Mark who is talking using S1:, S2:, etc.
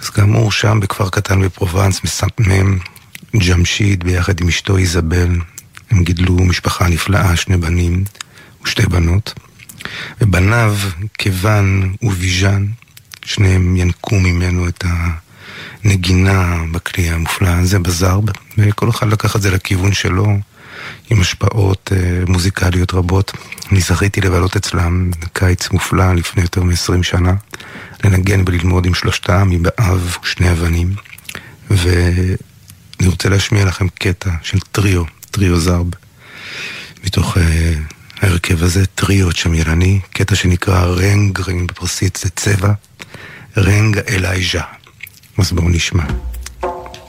S1: אז גם הוא שם בכפר קטן בפרובנס, מסמם ג'משיד ביחד עם אשתו איזבל. הם גידלו משפחה נפלאה, 2 בנים ו2 בנות. ובניו, כיוון וביז'ן, שניהם ינקו ממנו את הנגינה בכלי המופלא הזה בזרב, וכל אחד לקח את זה לכיוון שלו, עם השפעות מוזיקליות רבות. אני זכיתי לבלות אצלם קיץ מופלא לפני יותר מ-20 שנה, לנגן וללמוד עם 3 מבאב ו2 הבנים, ואני רוצה להשמיע לכם קטע של טריו זרב, מתוך ההרכב הזה, טריו צ'מירני, קטע שנקרא רנג בפרסית זה צבע, רנג אלייז'ה. אז בואו נשמע.